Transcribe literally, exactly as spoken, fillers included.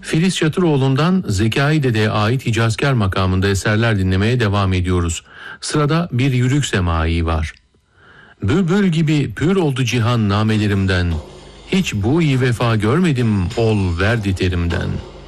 Filiz Çatıroğlu'ndan Zekai Dede'ye ait Hicazkar makamında eserler dinlemeye devam ediyoruz. Sırada bir yürük semai var. Bülbül gibi pür oldu cihan namelerimden, hiç bu iyi vefa görmedim ol verdi terimden.